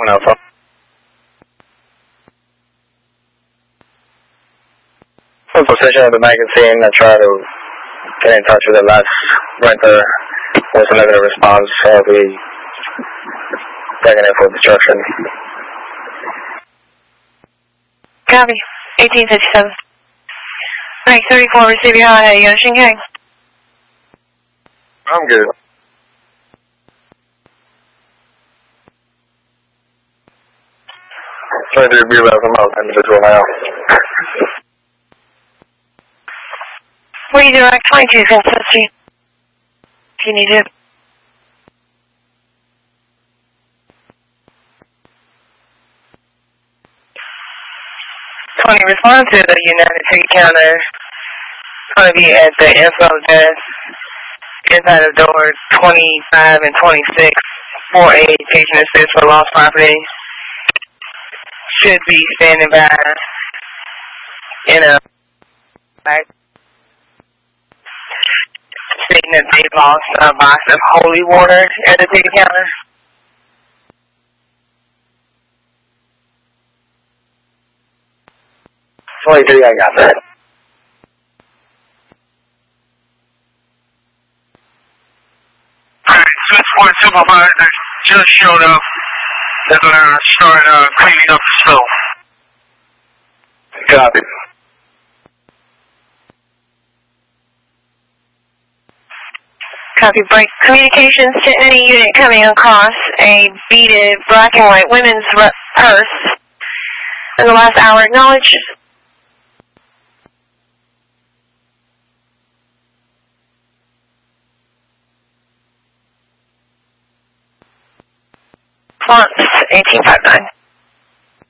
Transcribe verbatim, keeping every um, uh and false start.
One Alpha. Full position of the magazine. I try to get in touch with the last renter. Was a negative response, so I'll be taking it for destruction. Copy. eighteen fifty-seven. Mike thirty-four, receive your hot at Yoshinkai. I'm good. Trying to be about some else individual now. Redirect twenty-two fifty. If you need it. twenty, respond to the United States counter. Going to be at the info desk inside of door twenty-five and twenty-six. four A, patient assist for lost property. Should be standing by in a right, stating that they lost a box of holy water at the ticket counter. twenty-three, I got that. Alright, switchboard supervisor just showed up. They're going to start uh, cleaning up the spill. Copy. Copy break. Communications to any unit coming across a beaded black and white women's purse in the last hour. Acknowledge. Fonts eighteen fifty-nine.